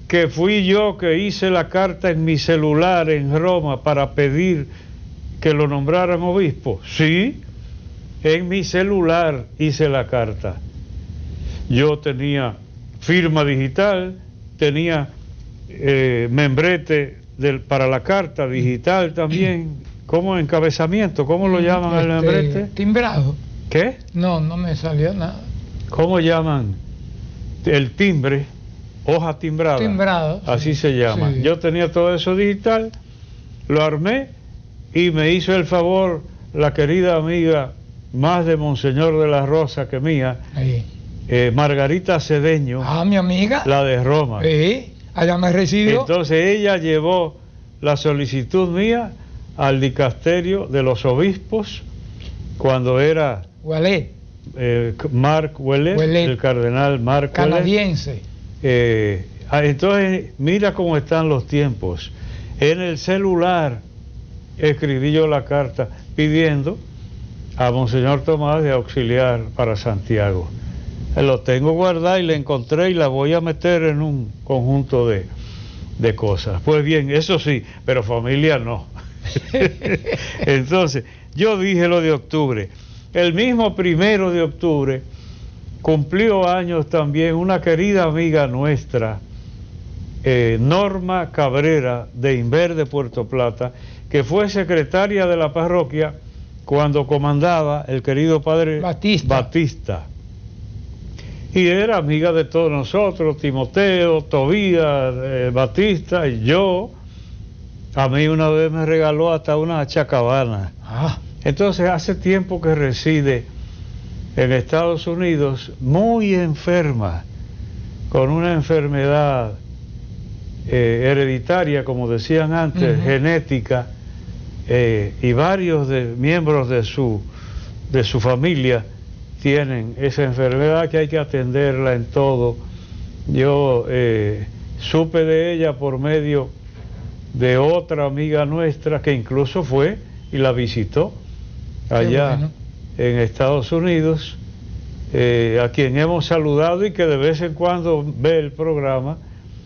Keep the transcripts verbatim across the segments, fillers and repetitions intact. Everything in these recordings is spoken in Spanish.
que fui yo que hice la carta en mi celular en Roma para pedir que lo nombraran obispo. Sí, en mi celular hice la carta. Yo tenía firma digital, tenía eh, membrete del, para la carta digital también, como encabezamiento, ¿cómo lo llaman al este, membrete? Timbrado. ¿Qué? No, no me salió nada. ¿Cómo llaman? El timbre, hoja timbrada. Timbrado. Así sí, se llama. Sí. Yo tenía todo eso digital, lo armé y me hizo el favor la querida amiga, más de Monseñor de la Rosa que mía, Ahí. eh, Margarita Cedeño, Ah, mi amiga. la de Roma. Sí, allá me recibió. Entonces ella llevó la solicitud mía al dicasterio de los obispos cuando era Ouellet, eh, Marc Ouellet, Ouellet, el cardenal Marc Ouellet. canadiense. Eh, entonces mira cómo están los tiempos. En el celular escribí yo la carta pidiendo a Monseñor Tomás de auxiliar para Santiago. Lo tengo guardado y la encontré y la voy a meter en un conjunto de, de cosas. Pues bien, eso sí, pero familia no. Entonces, yo dije lo de octubre. El mismo primero de octubre cumplió años también una querida amiga nuestra, eh, Norma Cabrera, de Inver de Puerto Plata, que fue secretaria de la parroquia cuando comandaba el querido padre Batista. Batista. Y era amiga de todos nosotros, Timoteo, Tobías, eh, Batista y yo. A mí una vez me regaló hasta una chacabana. Ah. Entonces hace tiempo que reside en Estados Unidos, muy enferma, con una enfermedad eh, hereditaria, como decían antes, uh-huh. genética, eh, y varios de, miembros de su, de su familia tienen esa enfermedad que hay que atenderla en todo. Yo eh, supe de ella por medio de otra amiga nuestra que incluso fue y la visitó allá bueno. en Estados Unidos, eh, a quien hemos saludado y que de vez en cuando ve el programa.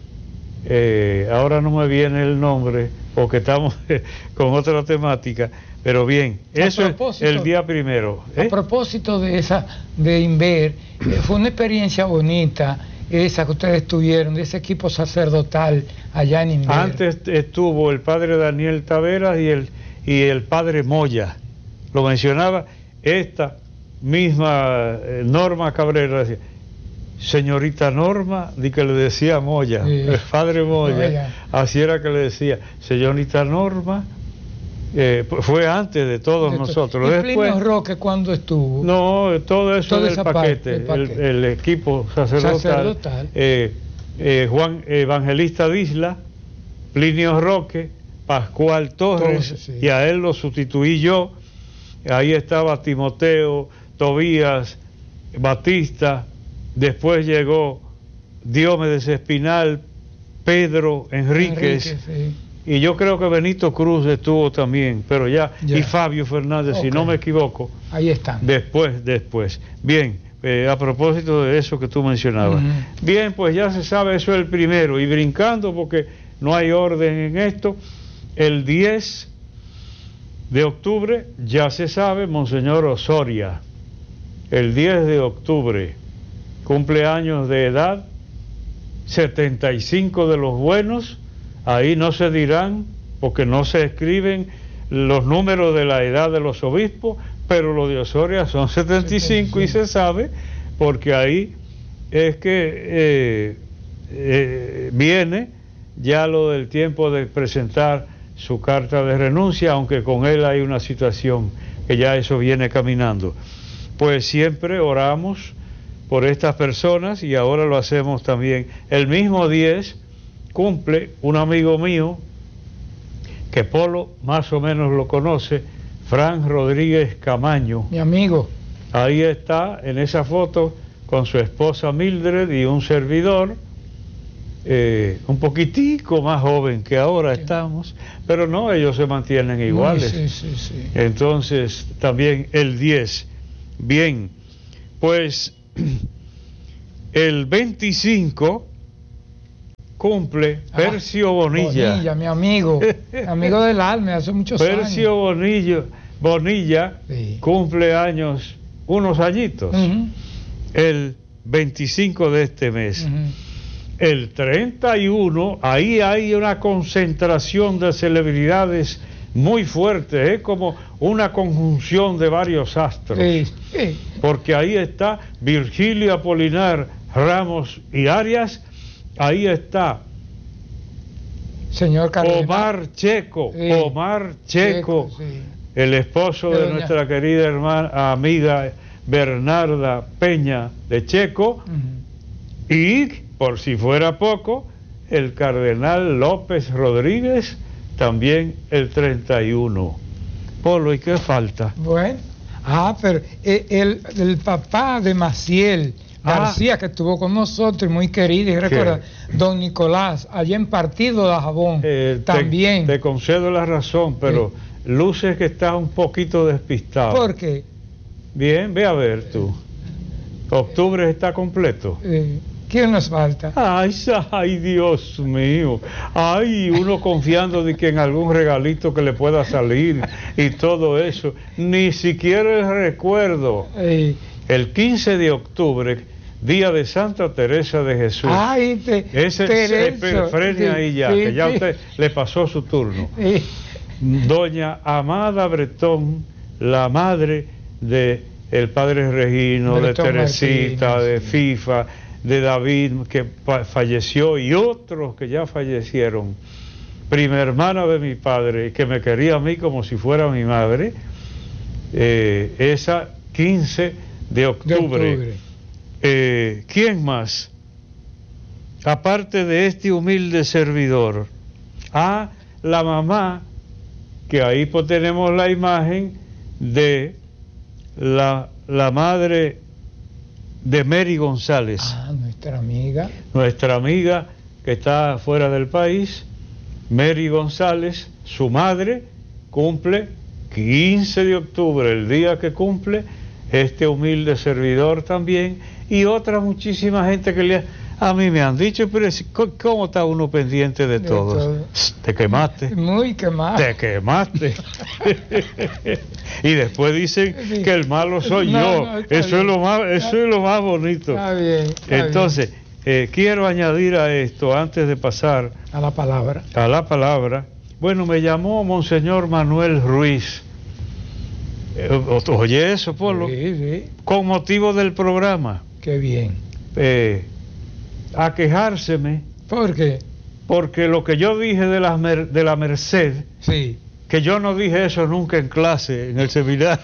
Eh, ahora no me viene el nombre porque estamos con otra temática, pero bien, eso es el día primero. ¿eh? A propósito de esa, de Inver, eh, fue una experiencia bonita esa que ustedes tuvieron, de ese equipo sacerdotal allá en Inver. Antes estuvo el padre Daniel Taveras y el, y el padre Moya, lo mencionaba esta misma eh, Norma Cabrera, decía, señorita Norma, di que le decía Moya, sí. el padre Moya, Moya, así era que le decía, señorita Norma, eh, fue antes de todos de nosotros. ¿Y Después, Plinio Roque cuándo estuvo? No, todo eso Toda del paquete, parte, el, paquete. El, el equipo sacerdotal, sacerdotal. Eh, eh, Juan Evangelista Disla, Plinio Roque, Pascual Torres, Torres sí. y a él lo sustituí yo. Ahí estaba Timoteo, Tobías, Batista, después llegó Diomedes Espinal, Pedro Enríquez, Enrique, sí. y yo creo que Benito Cruz estuvo también, pero ya, ya. y Fabio Fernández, okay. si no me equivoco. Ahí están. Después, después. Bien, eh, a propósito de eso que tú mencionabas. Uh-huh. Bien, pues ya se sabe, eso es el primero, y brincando porque no hay orden en esto, el diez de octubre, ya se sabe, Monseñor Osoria, el diez de octubre, cumpleaños de edad, setenta y cinco de los buenos, ahí no se dirán, porque no se escriben los números de la edad de los obispos, pero los de Osoria son setenta y cinco y se sabe, porque ahí es que eh, eh, viene ya lo del tiempo de presentar su carta de renuncia, aunque con él hay una situación que ya eso viene caminando. Pues siempre oramos por estas personas y ahora lo hacemos también. El mismo diez cumple un amigo mío que Polo más o menos lo conoce, Fran Rodríguez Camaño. Mi amigo. Ahí está en esa foto con su esposa Mildred y un servidor. Eh, un poquitico más joven que ahora sí. estamos, pero no, ellos se mantienen iguales. Sí, sí, sí. Entonces, también el diez. Bien, pues el veinticinco cumple Percio ah, Bonilla. Bonilla, mi amigo, amigo del alma, hace muchos Percio años. Percio Bonilla, Bonilla sí. cumple años, unos añitos, uh-huh. el veinticinco de este mes. Uh-huh. El treinta y uno, ahí hay una concentración de celebridades muy fuerte, es como una conjunción de varios astros, sí, sí. porque ahí está Virgilio Apolinar Ramos y Arias, ahí está señor Cardenal. Omar Checo, sí. Omar Checo, Checo sí. el esposo de, de nuestra querida hermana, amiga Bernarda Peña de Checo, uh-huh. y por si fuera poco, el cardenal López Rodríguez, también el treinta y uno. Polo, ¿y qué falta? Bueno, ah, pero el, el papá de Maciel García, ah, que estuvo con nosotros, muy querido, y recuerda, don Nicolás, allá en Partido de Jabón, eh, también. Te, te concedo la razón, pero sí. luces que estás un poquito despistado. ¿Por qué? Bien, ve a ver tú. Octubre está completo. Eh, ¿Quién nos falta? Ay, ay, Dios mío. Ay, uno confiando de que en algún regalito que le pueda salir y todo eso. Ni siquiera el recuerdo. Ey. El quince de octubre, día de Santa Teresa de Jesús. Ay, te, Ese se frene ahí ya, sí, que ya sí. usted le pasó su turno. Sí. Doña Amada Bretón, la madre de el padre Regino, Bretón de Teresita, Martínez, de FIFA, de David, que falleció, y otros que ya fallecieron. Prima hermana de mi padre, que me quería a mí como si fuera mi madre. Eh, esa quince de octubre. De octubre. Eh, ¿Quién más? Aparte de este humilde servidor. Ah, la mamá, que ahí pues tenemos la imagen de la, la madre de Mary González. Ah, nuestra amiga. Nuestra amiga que está fuera del país, Mary González, su madre, cumple quince de octubre, el día que cumple este humilde servidor también, y otra muchísima gente que le a mí me han dicho, pero ¿cómo está uno pendiente de, de todos? Todo. Te quemaste. Muy quemado. Te quemaste. Y después dicen sí. que el malo soy no, yo. No, eso bien. es lo más, eso es lo más bonito. Está bien. Está Entonces, bien. Eh, quiero añadir a esto, antes de pasar a la palabra. A la palabra. Bueno, me llamó Monseñor Manuel Ruiz. Eh, oye eso, Polo. Sí, sí. Con motivo del programa. Qué bien. Eh, a quejárseme. ¿Por qué? Porque lo que yo dije de la, mer de la Merced, sí. que yo no dije eso nunca en clase, en el seminario.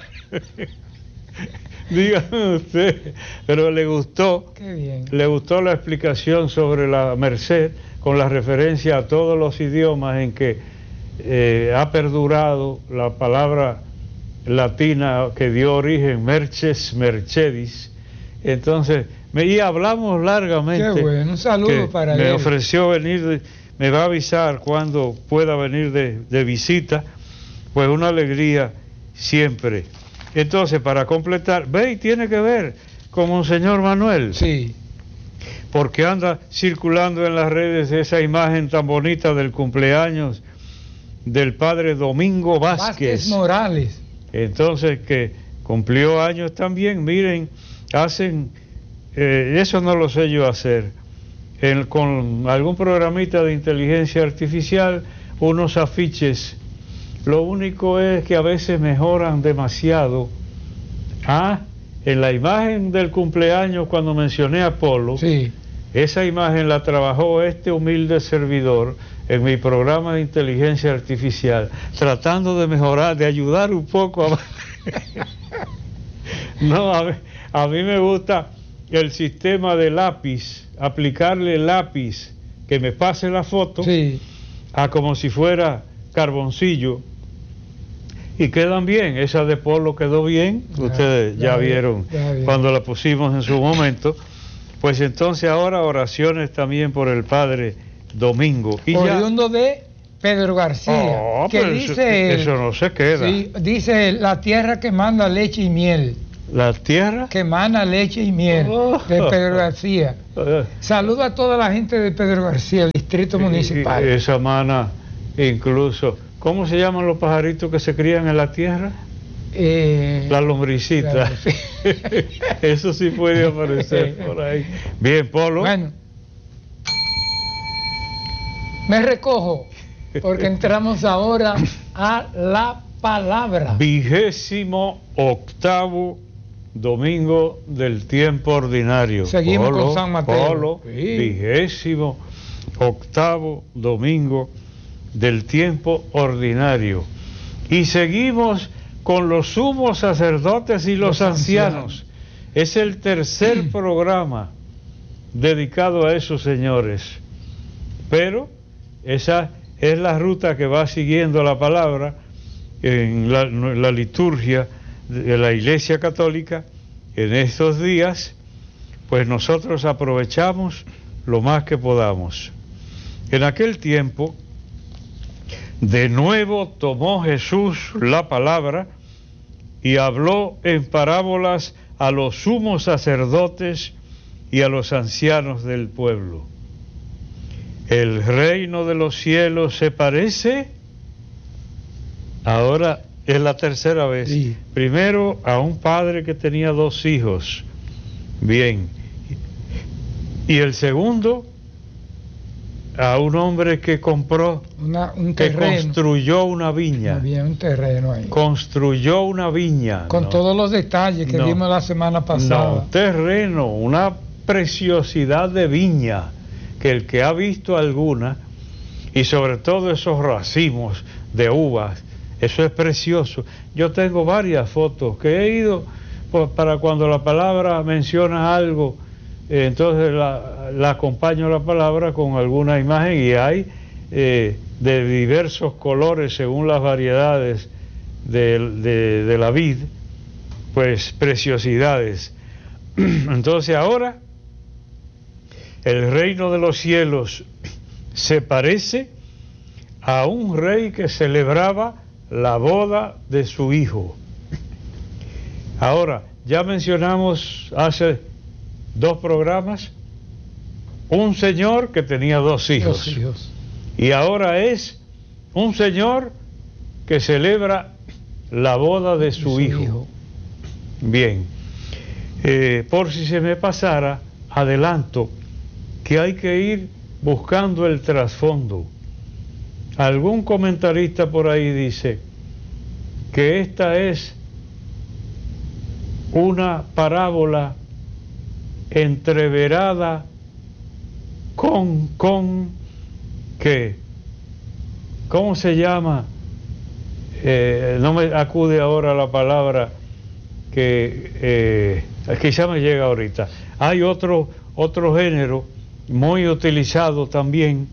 Díganme usted, pero le gustó. Qué bien. Le gustó la explicación sobre la Merced, con la referencia a todos los idiomas en que eh, ha perdurado la palabra latina que dio origen, merces, mercedis. Entonces, me, y hablamos largamente. Qué bueno, un saludo para él. Me ofreció venir, de, me va a avisar cuando pueda venir de, de visita, pues una alegría siempre. Entonces, para completar, ve y tiene que ver con Monseñor Manuel. Sí. Porque anda circulando en las redes esa imagen tan bonita del cumpleaños del padre Domingo Vázquez. Vázquez Morales. Entonces, que cumplió años también. Miren, hacen, eh, eso no lo sé yo hacer, en, con algún programita de inteligencia artificial, unos afiches. Lo único es que a veces mejoran demasiado. Ah, en la imagen del cumpleaños, cuando mencioné a Polo, sí. Esa imagen la trabajó este humilde servidor en mi programa de inteligencia artificial, tratando de mejorar, de ayudar un poco a... No, a mí, a mí me gusta el sistema de lápiz, aplicarle lápiz, que me pase la foto, sí. a como si fuera carboncillo, y quedan bien. Esa de Polo quedó bien, ya, ustedes ya, ya vieron ya cuando la pusimos en su momento. Pues entonces ahora oraciones también por el padre Domingo. Y oriundo ya... de Pedro García, oh, que dice... Eso, eso no se queda. Sí, dice la tierra que manda leche y miel. ¿La tierra? Que emana leche y miel, oh, de Pedro García. Saludo a toda la gente de Pedro García, el distrito municipal. Esa mana, incluso, ¿cómo se llaman los pajaritos que se crían en la tierra? Eh, la lombricita. Claro, sí. Eso sí puede aparecer por ahí. Bien, Polo. Bueno, me recojo porque entramos ahora a la palabra. Vigésimo octavo domingo del tiempo ordinario. Seguimos Polo, con San Mateo. Polo, sí. Vigésimo octavo domingo del tiempo ordinario. Y seguimos con los sumos sacerdotes y los, los ancianos. ancianos. Es el tercer programa dedicado a esos señores. Pero esa es la ruta que va siguiendo la palabra en la, en la liturgia de la Iglesia Católica. En estos días, pues nosotros aprovechamos lo más que podamos. En aquel tiempo, de nuevo tomó Jesús la palabra y habló en parábolas a los sumos sacerdotes y a los ancianos del pueblo. El reino de los cielos se parece, ahora es la tercera vez, sí. Primero a un padre que tenía dos hijos, bien, y el segundo a un hombre que compró, una, un que construyó una viña. Había un terreno ahí. Construyó una viña. Con no, todos los detalles que no, vimos la semana pasada. No, terreno, una preciosidad de viña, que el que ha visto alguna, y sobre todo esos racimos de uvas, eso es precioso. Yo tengo varias fotos que he ido, pues, para cuando la palabra menciona algo, Eh, entonces la, la acompaño la palabra con alguna imagen, y hay eh, de diversos colores según las variedades de, de, de la vid, pues preciosidades. Entonces ahora el reino de los cielos se parece a un rey que celebraba la boda de su hijo. Ahora, ya mencionamos hace dos programas un señor que tenía dos hijos, dos hijos. Y ahora es un señor que celebra la boda de su, su hijo. hijo bien, eh, por si se me pasara, adelanto que hay que ir buscando el trasfondo. Algún comentarista por ahí dice que esta es una parábola entreverada con, con, ¿qué? ¿Cómo se llama? Eh, no me acude ahora la palabra que eh, quizá me llega ahorita. Hay otro, otro género muy utilizado también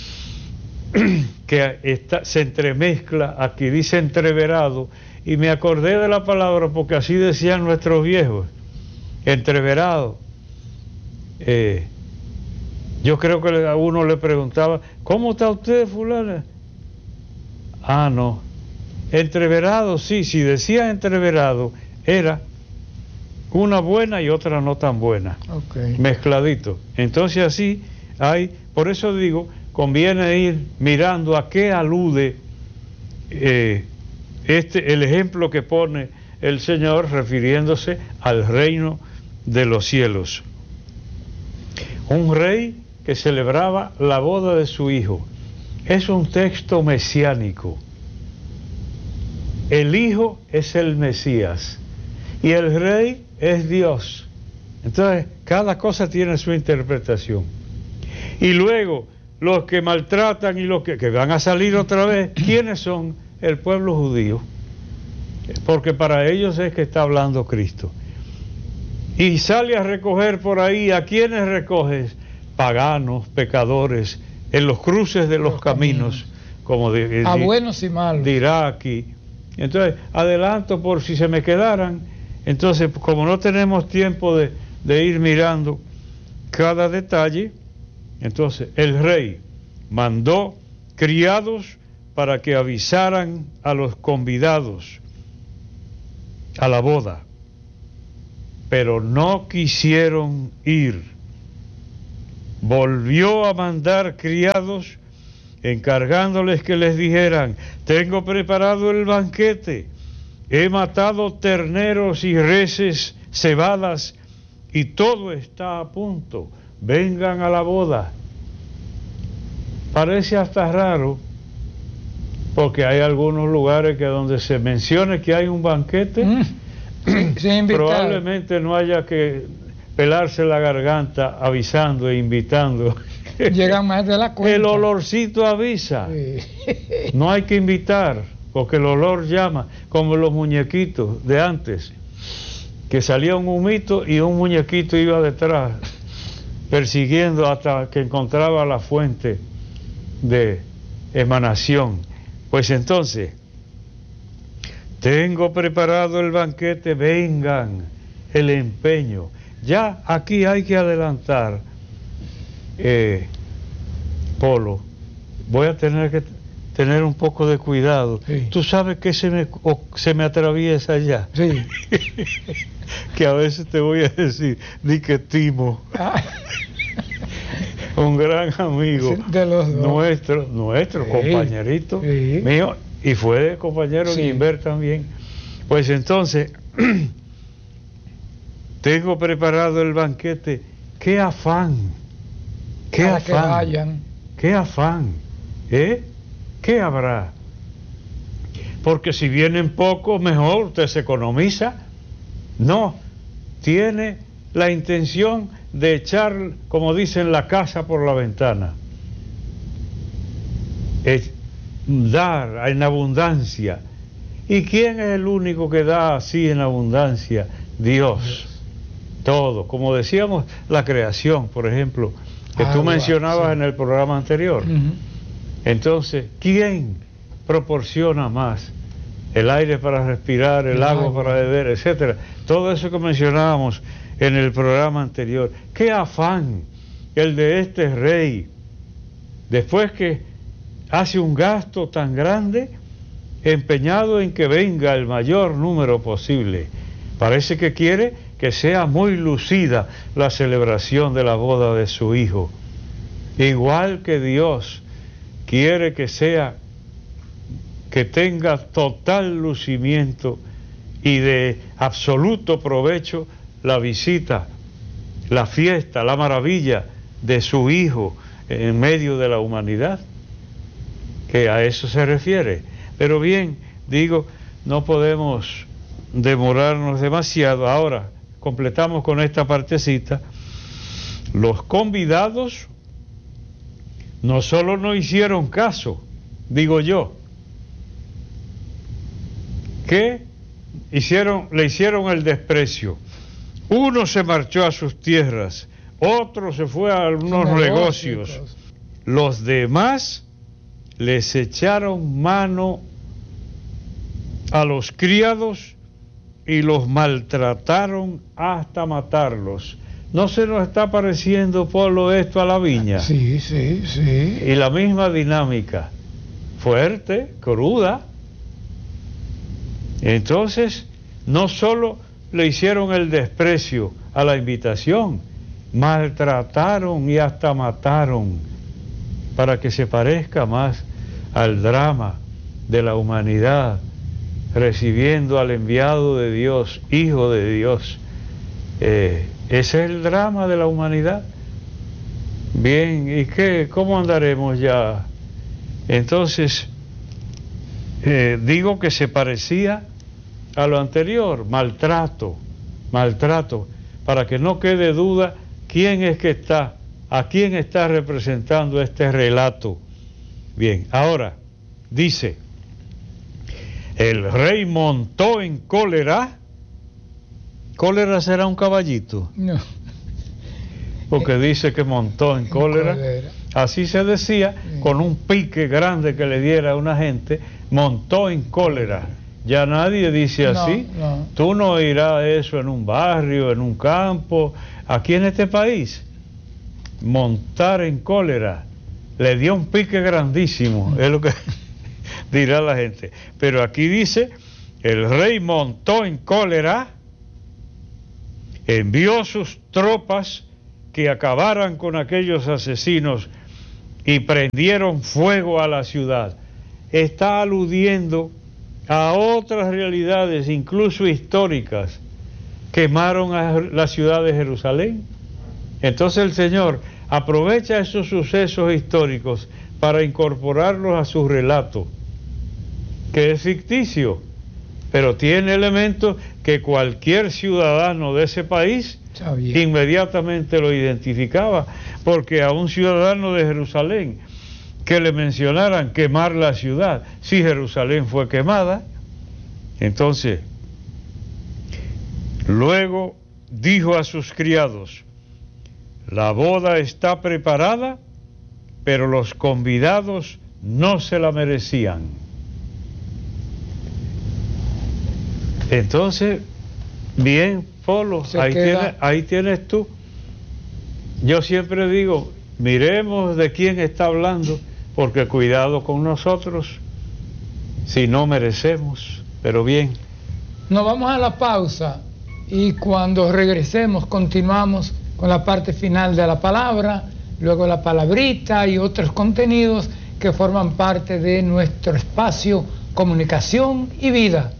que está, se entremezcla, aquí dice entreverado, y me acordé de la palabra porque así decían nuestros viejos, entreverado. Eh, yo creo que a uno le preguntaba, ¿cómo está usted, fulana? Ah, no, entreverado, sí, si decía entreverado, era una buena y otra no tan buena, okay. Mezcladito. Entonces así hay, por eso digo, conviene ir mirando a qué alude eh, este, el ejemplo que pone el Señor refiriéndose al reino de los cielos. Un rey que celebraba la boda de su hijo. Es un texto mesiánico. El hijo es el Mesías y el rey es Dios. Entonces, cada cosa tiene su interpretación. Y luego, los que maltratan y los que, que van a salir otra vez, ¿quiénes son? El pueblo judío. Porque para ellos es que está hablando Cristo. Y sale a recoger por ahí, ¿a quiénes recoges? Paganos, pecadores, en los cruces de los, los caminos, caminos, como de, a de, buenos y malos. Dirá aquí. Entonces, adelanto por si se me quedaran. Entonces, como no tenemos tiempo de, de ir mirando cada detalle, entonces el rey mandó criados para que avisaran a los convidados a la boda. pero no quisieron ir. Volvió a mandar criados, encargándoles que les dijeran: tengo preparado el banquete, he matado terneros y reses cebadas, y todo está a punto, vengan a la boda. Parece hasta raro, porque hay algunos lugares que donde se mencione que hay un banquete, mm. sí, probablemente no haya que pelarse la garganta avisando e invitando. Llegan más de la cuenta. El olorcito avisa. Sí. No hay que invitar, porque el olor llama, como los muñequitos de antes, que salía un humito y un muñequito iba detrás, persiguiendo hasta que encontraba la fuente de emanación. Pues entonces, tengo preparado el banquete, vengan, el empeño. Ya aquí hay que adelantar, eh, Polo, voy a tener que tener un poco de cuidado. Sí. Tú sabes que se me, se me atraviesa ya. Sí. Que a veces te voy a decir, di que Timo, ah. un gran amigo de los dos. nuestro, nuestro sí. compañerito sí. mío, y fue compañero de Inver también. Pues entonces, tengo preparado el banquete. ¡Qué afán! ¡Qué Para afán! Que vayan. ¡Qué afán! ¿Eh? ¿Qué habrá? Porque si vienen pocos, mejor, usted se economiza. No, tiene la intención de echar, como dicen, la casa por la ventana. Es dar en abundancia. ¿Y quién es el único que da así en abundancia? Dios. Todo. Como decíamos, la creación, por ejemplo, que ah, tú mencionabas sí. en el programa anterior. Uh-huh. Entonces, ¿quién proporciona más? El aire para respirar, el, el agua, agua para beber, etcétera. Todo eso que mencionábamos en el programa anterior. ¡Qué afán el de este rey! Después que hace un gasto tan grande, empeñado en que venga el mayor número posible. Parece que quiere que sea muy lucida la celebración de la boda de su hijo. Igual que Dios quiere que sea, que tenga total lucimiento y de absoluto provecho la visita, la fiesta, la maravilla de su hijo en medio de la humanidad, que a eso se refiere. Pero bien, digo, no podemos demorarnos demasiado. Ahora, completamos con esta partecita. Los convidados no solo no hicieron caso, digo yo, que hicieron, le hicieron el desprecio. Uno se marchó a sus tierras, otro se fue a algunos negocios. negocios. Los demás les echaron mano a los criados y los maltrataron hasta matarlos. ¿No se nos está pareciendo, Polo, esto a la viña? Sí, sí, sí. Y la misma dinámica, fuerte, cruda. Entonces, no solo le hicieron el desprecio a la invitación, maltrataron y hasta mataron, para que se parezca más al drama de la humanidad, recibiendo al enviado de Dios, hijo de Dios. Eh, ese es el drama de la humanidad. Bien, ¿y qué? ¿Cómo andaremos ya? Entonces, eh, digo que se parecía a lo anterior, maltrato, maltrato, para que no quede duda quién es que está, a quién está representando este relato. Bien, ahora, dice, el rey montó en cólera. ¿Cólera será un caballito? No. Porque dice que montó en cólera. cólera. Así se decía, sí. Con un pique grande que le diera a una gente, montó en cólera. Ya nadie dice así. No, no. Tú no oirás eso en un barrio, en un campo, aquí en este país. Montar en cólera. Le dio un pique grandísimo, es lo que dirá la gente. Pero aquí dice, el rey montó en cólera envió sus tropas que acabaran con aquellos asesinos y prendieron fuego a la ciudad. Está aludiendo a otras realidades, incluso históricas. Quemaron a la ciudad de Jerusalén. Entonces el Señor aprovecha esos sucesos históricos para incorporarlos a su relato, que es ficticio, pero tiene elementos que cualquier ciudadano de ese país inmediatamente lo identificaba, porque a un ciudadano de Jerusalén que le mencionaran quemar la ciudad, si Jerusalén fue quemada, entonces luego dijo a sus criados: la boda está preparada, pero los convidados no se la merecían. Entonces, bien, Polo, ahí tienes, ahí tienes tú. Yo siempre digo, miremos de quién está hablando, porque cuidado con nosotros, si no merecemos. Pero bien. Nos vamos a la pausa y cuando regresemos continuamos con la parte final de la palabra, luego la palabrita y otros contenidos que forman parte de nuestro espacio Comunicación y Vida.